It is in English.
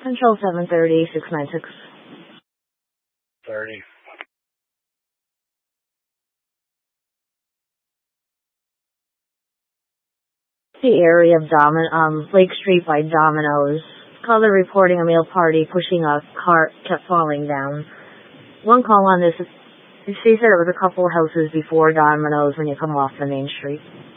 Control 730, 696. 30. The area of Lake Street by Domino's. Caller reporting a male party pushing a cart kept falling down. One call on this. She said it was a couple houses before Domino's when you come off the main street.